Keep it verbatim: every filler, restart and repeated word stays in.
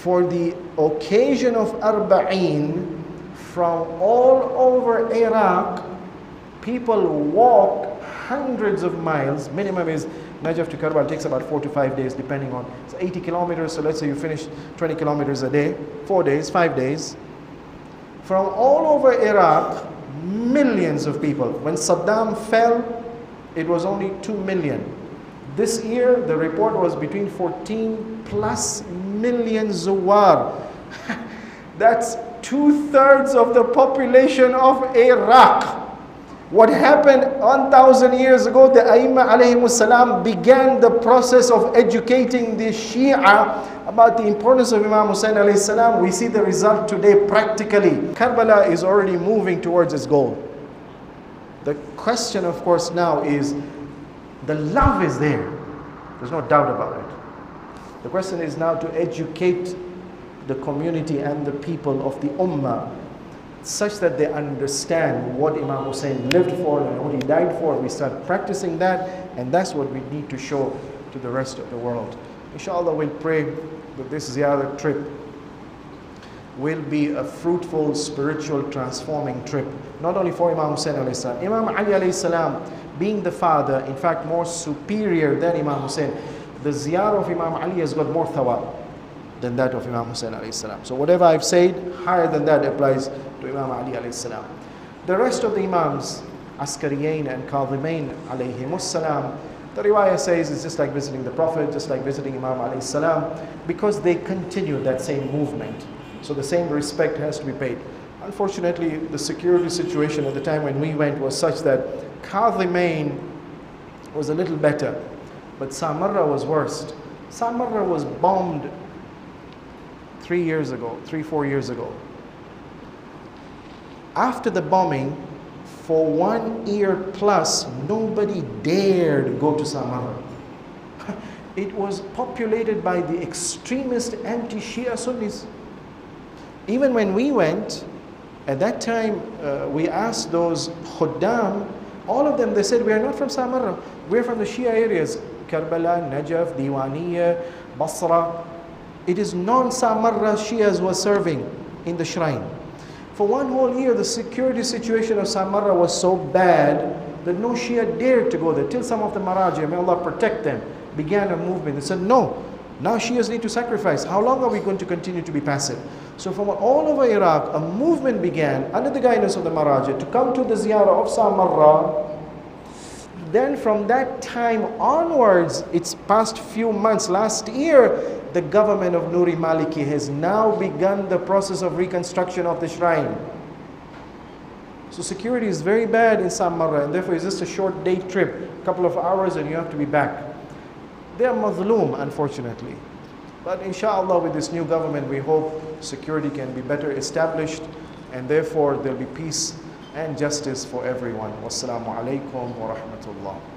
for the occasion of Arba'een, from all over Iraq, people walk hundreds of miles. Minimum is Najaf to Karbala takes about four to five days, depending on, it's eighty kilometers. So let's say you finish twenty kilometers a day, four days, five days. From all over Iraq, millions of people. When Saddam fell, it was only two million. This year, the report was between fourteen plus million Zuwar. That's two-thirds of the population of Iraq. What happened one thousand years ago, the Aimma alayhimus salam began the process of educating the Shia about the importance of Imam Hussein alayhi salam. We see the result today practically. Karbala is already moving towards its goal. The question, of course, now is, the love is there. There's no doubt about it. The question is now to educate the community and the people of the Ummah such that they understand what Imam Hussein lived for and what he died for. We start practicing that, and that's what we need to show to the rest of the world. Inshallah, we'll pray that this ziyarah trip will be a fruitful, spiritual, transforming trip, not only for Imam Hussein alayhi salam. Imam Ali alayhi salam, being the father, in fact more superior than Imam Hussein, the ziyarah of Imam Ali has got more thawab than that of Imam Hussein alayhi salam. So whatever I've said, higher than that applies to Imam Ali alayhi salam. The rest of the Imams, Askariyin and Kadhimain alayhimus salam, the riwayah says it's just like visiting the Prophet, just like visiting Imam alayhi salam, because they continue that same movement. So the same respect has to be paid. Unfortunately, the security situation at the time when we went was such that Kadhimain was a little better, but Samarra was worst. Samarra was bombed three years ago, three, four years ago. After the bombing, for one year plus, nobody dared go to Samarra. It was populated by the extremist anti-Shia Sunnis. Even when we went, at that time, uh, we asked those Khuddam, all of them, they said, we are not from Samarra, we're from the Shia areas, Karbala, Najaf, Diwaniyah, Basra. It is non-Samarra Shias were serving in the shrine. For one whole year, the security situation of Samarra was so bad that no Shia dared to go there, till some of the Maraji, may Allah protect them, began a movement. They said, no, now Shias need to sacrifice. How long are we going to continue to be passive? So from all over Iraq, a movement began under the guidance of the Maraji to come to the ziyarah of Samarra. Then from that time onwards, it's past few months, last year, the government of Nuri Maliki has now begun the process of reconstruction of the shrine. So security is very bad in Samarra, and therefore it's just a short day trip, a couple of hours and you have to be back. They are mazloom, unfortunately. But inshallah, with this new government, we hope security can be better established, and therefore there'll be peace and justice for everyone. Wassalamu alaikum wa rahmatullah.